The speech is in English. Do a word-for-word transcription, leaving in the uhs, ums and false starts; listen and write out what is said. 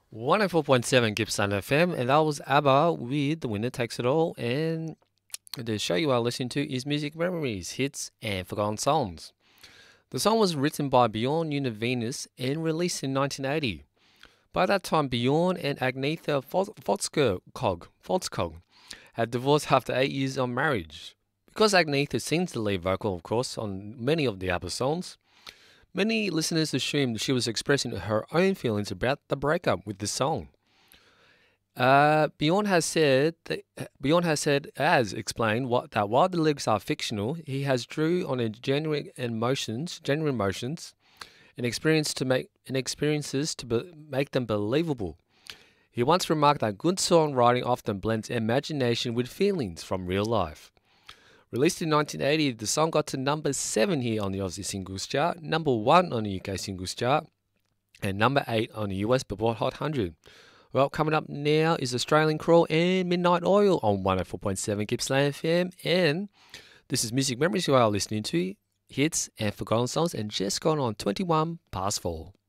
one oh four point seven Gippsland F M, and that was ABBA with The Winner Takes It All. And the show you are listening to is Music Memories, Hits, and Forgotten Songs. The song was written by Bjorn Univenus and released in nineteen eighty. By that time, Bjorn and Agnetha Fotskog Fotskog had divorced after eight years of marriage. Because Agnetha sings the lead vocal, of course, on many of the ABBA songs, many listeners assumed she was expressing her own feelings about the breakup with the song. Uh, Bjorn has said that, Bjorn has said as explained what that while the lyrics are fictional, he has drew on a genuine emotions, genuine emotions, and experience to make and experiences to be, make them believable. He once remarked that good songwriting often blends imagination with feelings from real life. Released in nineteen eighty, the song got to number seven here on the Aussie Singles Chart, number one on the U K Singles Chart, and number eight on the U S Billboard Hot one hundred. Well, coming up now is Australian Crawl and Midnight Oil on one oh four point seven Gippsland F M, and this is Music Memories you are listening to, hits and forgotten songs, and just gone on twenty-one past four.